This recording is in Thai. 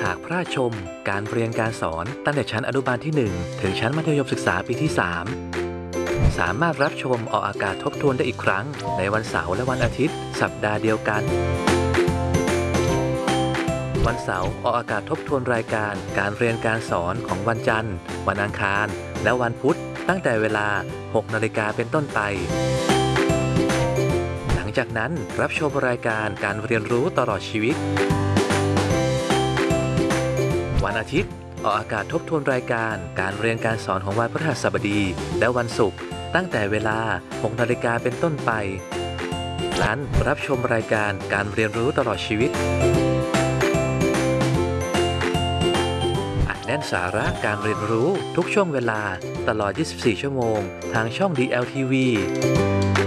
ากพระราชชมการเรียนการสอนตั้งแต่ชั้นอนุบาลที่ 1 ถึงชั้นมัธยมศึกษาปีที่ 3 สามารถรับชมออกอากาศทบทวนได้อีกครั้งในวันเสาร์และวันอาทิตย์สัปดาห์เดียวกันวันเสาร์ออกอากาศทบทวนรายการการเรียนการสอนของวันจันทร์วันอังคารและวันพุธตั้งแต่เวลา 6 นาฬิกาเป็นต้นไปหลังจากนั้นรับชมรายการการเรียนรู้ตลอดชีวิตวันอาทิตย์ออกอากาศทบทวนรายการการเรียนการสอนของวันพฤหัสบดีและวันศุกร์ตั้งแต่เวลา 6 นาฬิกาเป็นต้นไปนั้นรับชมรายการการเรียนรู้ตลอดชีวิตอัดแน่นสาระการเรียนรู้ทุกช่วงเวลาตลอด 24 ชั่วโมงทางช่อง DLTV